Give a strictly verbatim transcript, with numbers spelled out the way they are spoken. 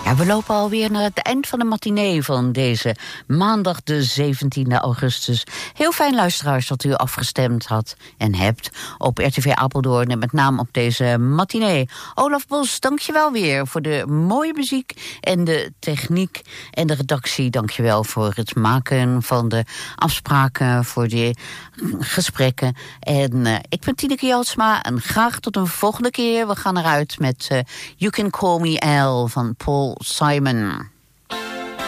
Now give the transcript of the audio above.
Ja, we lopen alweer naar het eind van de matinee van deze maandag de zeventiende augustus. Heel fijn, luisteraars, dat u afgestemd had en hebt op R T V Apeldoorn en met name op deze matinee. Olaf Bos, dank je wel weer voor de mooie muziek en de techniek en de redactie. Dank je wel voor het maken van de afspraken, voor de gesprekken. En uh, ik ben Tineke Jalsma en graag tot een volgende keer. We gaan eruit met uh, You Can Call Me Al van Paul Simon.